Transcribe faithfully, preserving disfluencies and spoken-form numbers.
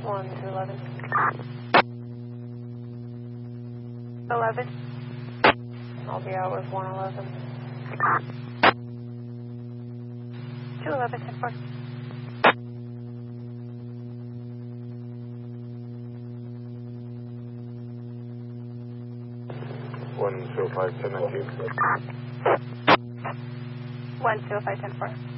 one to eleven. eleven. I'll be out with one eleven. two eleven, ten four. one zero five, ten nineteen. one zero five, ten four.